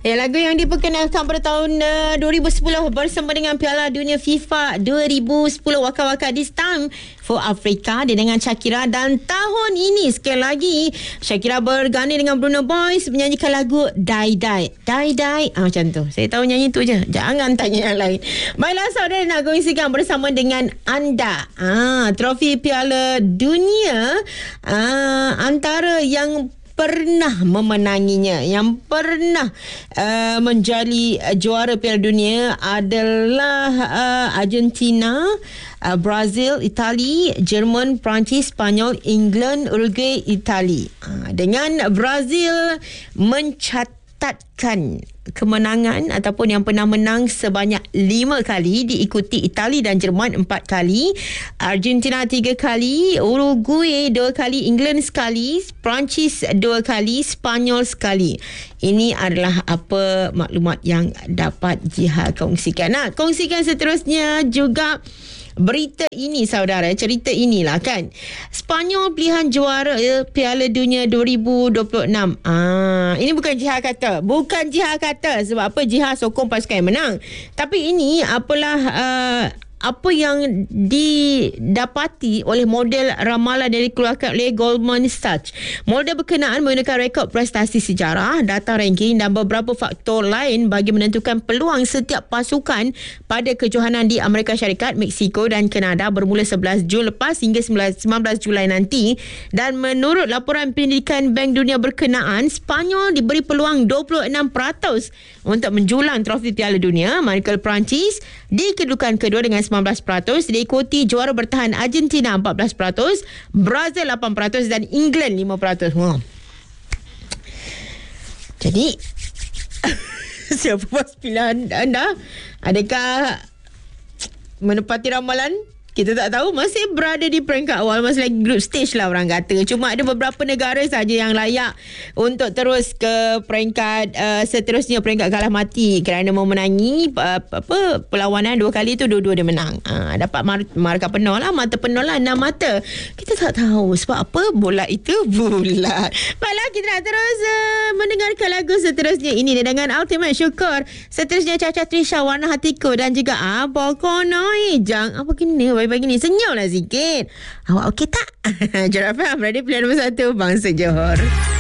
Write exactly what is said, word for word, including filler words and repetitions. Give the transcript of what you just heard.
Ya, lagu yang diperkenalkan pada tahun uh, dua ribu sepuluh bersama dengan Piala Dunia FIFA dua ribu sepuluh, Waka Waka This Time for Africa, dia dengan Shakira. Dan tahun ini sekali lagi Shakira berganding dengan Bruno Boys menyanyikan lagu Die Die Die Die ah, macam tu. Saya tahu nyanyi tu je, jangan tanya yang lain. Baiklah saudara, nak kongsikan bersama dengan anda ah, trofi Piala Dunia ah, antara yang pernah memenanginya, yang pernah uh, menjadi uh, juara Piala Dunia adalah uh, Argentina, uh, Brazil, Itali, Jerman, Perancis, Spanyol, England, Uruguay, Itali. Uh, dengan Brazil mencatatkan kemenangan ataupun yang pernah menang sebanyak lima kali, diikuti Itali dan Jerman empat kali, Argentina tiga kali, Uruguay dua kali, England sekali, Perancis dua kali, Spanyol sekali. Ini adalah apa maklumat yang dapat Jiha kongsikan. Nah, kongsikan seterusnya juga berita ini saudara, cerita inilah kan. Spanyol pilihan juara Piala Dunia dua ribu dua puluh enam. Ah, ini bukan Jiha kata, bukan Jiha kata sebab apa Jiha sokong pasukan yang menang. Tapi ini apalah uh, apa yang didapati oleh model ramalan yang dikeluarkan oleh Goldman Sachs. Model berkenaan menggunakan rekod prestasi sejarah, data ranking dan beberapa faktor lain bagi menentukan peluang setiap pasukan pada kejohanan di Amerika Syarikat, Mexico dan Kanada bermula sebelas Jun lepas hingga sembilan belas Julai nanti. Dan menurut laporan pendidikan Bank Dunia berkenaan, Spanyol diberi peluang dua puluh enam peratus untuk menjulang trofi Piala Dunia, manakala Perancis di kedudukan kedua dengan sembilan belas peratus, diikuti juara bertahan Argentina empat belas peratus, Brazil lapan peratus dan England lima peratus. Wow. Jadi siapa puas pilihan anda? Adakah menepati ramalan? Kita tak tahu, masih berada di peringkat awal, masih lagi group stage lah orang kata. Cuma ada beberapa negara saja yang layak untuk terus ke peringkat uh, seterusnya, peringkat kalah mati kerana memenangi uh, apa perlawanan dua kali tu, dua-dua dia menang. Uh, dapat mar- markah penuh lah, mata penuh lah, enam mata. Kita tak tahu sebab apa bola itu bulat. Baiklah, kita nak terus uh, mendengarkan lagu seterusnya ini dengan Ultimate Syukur. Seterusnya Caca Trisha, Warna Hatiku dan juga Apa Konoi Jang. Apa kena pagi ni senyumlah sikit. Awak okey tak? J R F M, radio pilihan nombor satu Bangsa Johor.